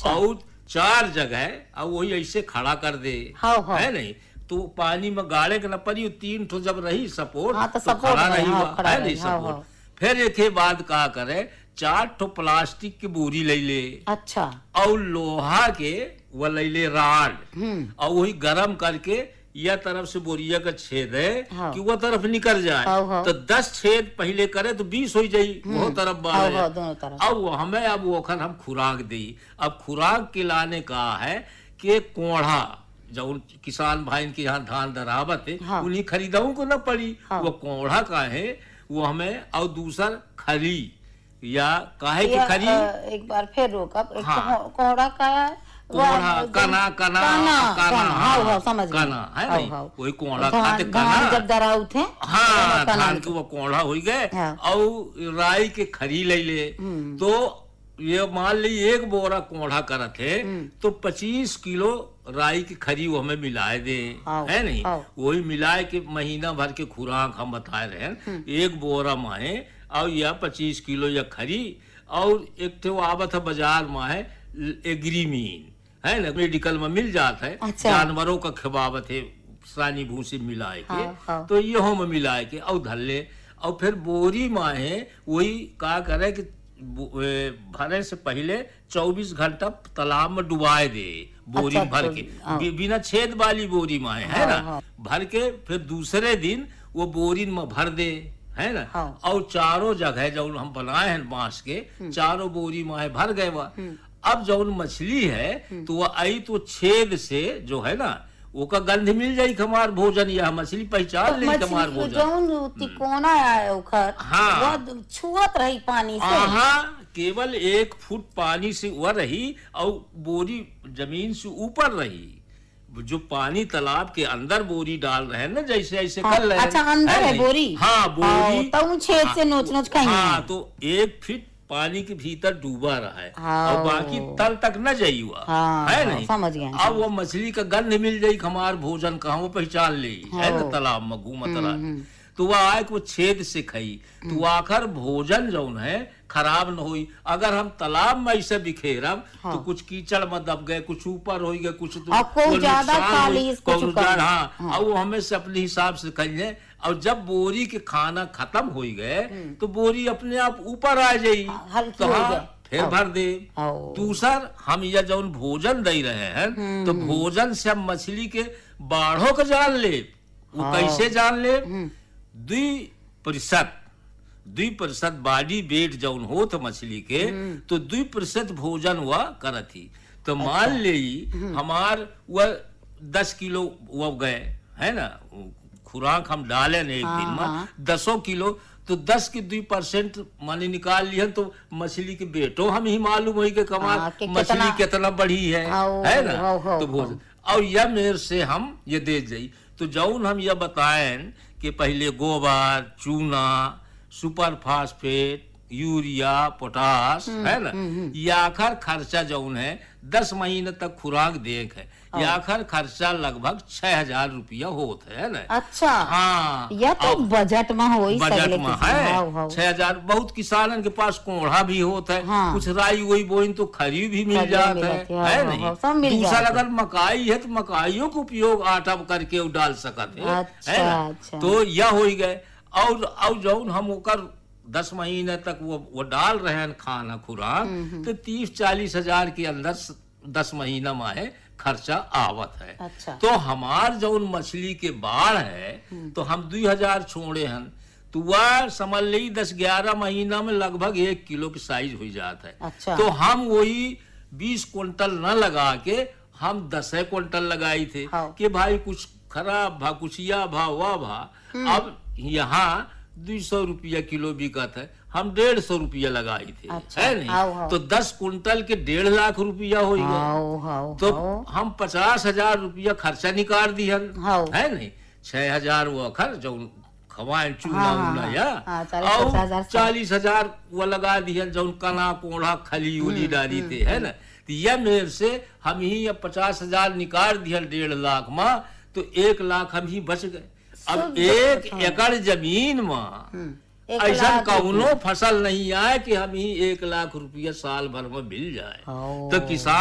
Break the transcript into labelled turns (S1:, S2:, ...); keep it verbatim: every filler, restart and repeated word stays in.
S1: अच्छा।
S2: और चार जगह और वही ऐसे खड़ा कर दे,
S1: हाँ, हाँ।
S2: है नहीं, तो पानी में गाड़े के न पड़ी, तीन ठो जब रही सपोर्ट,
S1: हाँ, तो
S2: तो
S1: सपोर्ट
S2: खड़ा
S1: रही,
S2: रही
S1: हाँ,
S2: हुआ,
S1: खड़ा
S2: है
S1: रही,
S2: नहीं
S1: हाँ,
S2: सपोर्ट।
S1: हाँ।
S2: फिर एक ही बात का करे, चार ठो प्लास्टिक की बोरी ले ले,
S1: अच्छा।
S2: और लोहा के वो ले ले राड,
S1: हम्म।
S2: और वही गरम करके यह तरफ से बोरिया का छेद है
S1: हाँ।
S2: कि वो तरफ निकल जाए,
S1: हाँ, हाँ।
S2: तो दस छेद पहले करे तो बीस हो जाई, वो तरफ
S1: हाँ,
S2: बारह।
S1: हाँ, दोनों तरफ।
S2: अब वो हमें अब वो खन हम खुराक दी। अब खुराक खिलाने का है कि कोढ़ा जो किसान भाई के यहाँ धान दरावत है,
S1: हाँ।
S2: उन्हीं खरीदाऊ को न पड़ी,
S1: हाँ।
S2: वो कोढ़ा का है वो हमें, और दूसर खरी या काहे की
S1: या,
S2: खरी,
S1: अ, एक बार फिर रोक, एक
S2: हाँ।
S1: को- कोहड़ा का है,
S2: कोढ़ा
S1: वो-
S2: कना कना
S1: काना,
S2: कना,
S1: काना, हाँ, हाँ, समझ गई।
S2: कना है
S1: हाँ,
S2: नहीं,
S1: हाँ।
S2: वही कोढ़ा
S1: धान-
S2: खाते
S1: धान जब
S2: कना,
S1: दराऊ थे,
S2: हाँ,
S1: काना
S2: धान
S1: में-
S2: के वो कोढ़ा हो गए,
S1: हाँ।
S2: और राई के खरी ले ले, तो ये मान ली एक बोरा कोढ़ा करत है, तो पच्चीस किलो राई की खरी वो हमें मिलाए दे,
S1: हाँ,
S2: है नहीं,
S1: हाँ।
S2: वही मिलाए के महीना भर के खुराक हम बताए रहे, एक बोरा माहे और या पच्चीस किलो या खरी, और एक तो आवत है बाजार में है एग्रीमीन, है ना, मेडिकल में मिल जाता है,
S1: अच्छा।
S2: जानवरों का खिबावत है, सानी भूसी मिलाए के,
S1: हाँ, हाँ।
S2: तो ये हम मिलाए के और धल्ले, और फिर बोरी माहे वही का करे कि बो- ए, भरे से पहले चौबीस घंटा तालाब में डुबाए दे, बोरी
S1: अच्छा,
S2: भर
S1: तो-
S2: के,
S1: हाँ।
S2: बि- बिना छेद वाली बोरी माहे, है
S1: हाँ,
S2: ना,
S1: हाँ।
S2: भर के फिर दूसरे दिन वो बोरी में भर दे, है ना,
S1: हाँ।
S2: और चारों जगह जो हम बनाए हैं बांस के, चारों बोरी माहे भर गए वह। अब जो मछली है तो वह आई तो छेद से जो है ना वो का गंध मिल जाई हमार भोजन, या मछली पहचान ले हमार
S1: मछली
S2: भोजन।
S1: जौन तिकोना है ओखर,
S2: हाँ।
S1: वो छुअत रही पानी से।
S2: आहा, केवल एक फुट पानी से वह रही और बोरी जमीन से ऊपर रही, जो पानी तालाब के अंदर बोरी डाल रहे हैं ना, जैसे ऐसे
S1: हाँ,
S2: कर रहे हैं,
S1: अच्छा, अंदर है
S2: नहीं?
S1: बोरी?
S2: हाँ, बोरी,
S1: हाँ, तो छेद से नोच नोच खाई
S2: हाँ,
S1: हैं।
S2: तो एक फीट पानी के भीतर डूबा रहा है,
S1: हाँ।
S2: और बाकी तल तक न जाई हुआ,
S1: हाँ,
S2: है
S1: हाँ,
S2: नहीं,
S1: समझ गए,
S2: अब वो मछली का गंध मिल जाई हमार भोजन कहाँ वो पहचान ले, है ना,
S1: हाँ।
S2: तालाब में घूमत रहा, तो वह आए वो छेद से खाई, तो आखिर भोजन जौन है खराब न हुई। अगर हम तालाब में ऐसे बिखेरब,
S1: हाँ।
S2: तो कुछ कीचड़ में दब गए, कुछ ऊपर हो गए, कुछ तो
S1: और कोई
S2: वो
S1: ज्यादा
S2: नुकसान
S1: खा
S2: हुई,
S1: ली, इसको
S2: कोई
S1: चुका
S2: ज्यादा,
S1: ली।
S2: हाँ,
S1: हाँ।
S2: और वो हमें से अपने हिसाब से कहिए, और जब बोरी के खाना खत्म हो गए तो बोरी अपने आप ऊपर आ जाई,
S1: हल्की
S2: तो
S1: हो
S2: हाँ,
S1: जाए।
S2: फिर
S1: हाँ।
S2: भर दे।
S1: आओ।
S2: दूसर हम यह जौन भोजन दे रहे हैं, तो भोजन से हम मछली के बाढ़ों को जान ले, वो
S1: हाँ।
S2: कैसे जान ले, द्वि प्रतिशत द्वि प्रतिशत बॉडी वेट जौन हो तो मछली के, तो द्वि प्रतिशत भोजन वह करत ही, तो मान ले हमार वह दस किलो वह गए, है ना, खुराक हम डाले न एक दिन
S1: हाँ,
S2: में दसों किलो, तो दस के दो परसेंट माने निकाल लिया, तो मछली के बेटो हम ही मालूम हुई के कमाल,
S1: हाँ, कि
S2: मछली
S1: कितना-
S2: कितना बड़ी है,
S1: आओ,
S2: है ना,
S1: आओ, आओ,
S2: तो भोजन, और यह मेरे से हम ये दे जाई, तो जौन हम यह बताएं कि पहले गोबर, चूना, सुपर फास्फेट, यूरिया, पोटास, है ना, ये आखिर खर्चा जौन है दस महीने तक खुराक देख है, ये आखिर खर्चा लगभग छह हजार रुपया होता है ना।
S1: अच्छा,
S2: हाँ,
S1: या तो
S2: अब
S1: बजट में हो ही
S2: बजट
S1: सगले
S2: में
S1: किसी-
S2: है
S1: हाँ, हाँ।
S2: छह हजार। बहुत किसानन के पास कोढ़ा भी होता है,
S1: हाँ।
S2: कुछ राई वही बोइन तो खरी भी मिल
S1: खरी
S2: जाता
S1: मिलत
S2: है,
S1: है, हाँ,
S2: है
S1: हाँ,
S2: नहीं,
S1: हाँ, सब मिल
S2: दूसरा
S1: जाता है।
S2: अगर मकाई है तो मकाइयों का उपयोग आटा करके वो डाल सकते है,
S1: अच्छा,
S2: है ना?
S1: अच्छा।
S2: तो यह हो ही गए, और और जौन हम ओकर दस महीने तक वो वो डाल रहे हैं खाना खुराक, तो तीस चालीस हजार के अंदर स- दस महीना में है खर्चा आवत है।
S1: अच्छा।
S2: तो हमार जौन मछली के बाढ़ है, तो हम दो हजार छोड़े हैं, तो वह समझ ली दस ग्यारह महीना में लगभग एक किलो की साइज हो जाता है।
S1: अच्छा।
S2: तो हम वही बीस क्विंटल न लगा के हम दस क्विंटल लगाई थे,
S1: हाँ।
S2: कि भाई कुछ खराब भा, कुछ या भा वह भा। अब यहाँ दो सौ रुपया किलो बिकत है, हम डेढ़ सौ रुपया लगाई थे,
S1: अच्छा,
S2: है नहीं,
S1: आओ, आओ।
S2: तो दस कुंटल के डेढ़ लाख रुपया हो गया,
S1: हाउ, हाउ,
S2: तो
S1: हाउ।
S2: हम पचास हजार रुपया खर्चा निकाल दिहन,
S1: हाँ।
S2: है नहीं, छह हजार वो खर्च जो खवाए चूना
S1: हाँ, हाँ,
S2: उना
S1: हाँ।
S2: या,
S1: हाँ, चालीस पचास हजार
S2: और
S1: से।
S2: चालीस हजार वो लगा दिहन जो कना कोढ़ा खली उली डाली थे, है ना, तो यह मेरे से हम ही अब पचास हजार निकाल दिहन डेढ़ लाख में, तो एक लाख हम ही बच गए। अब
S1: सब
S2: एक
S1: बचत, हाँ।
S2: एकड़ जमीन में
S1: एक
S2: ऐसा
S1: लाख
S2: कौनो फसल नहीं आए कि हम ही एक लाख रुपया साल भर में मिल जाए,
S1: हाँ।
S2: तो किसान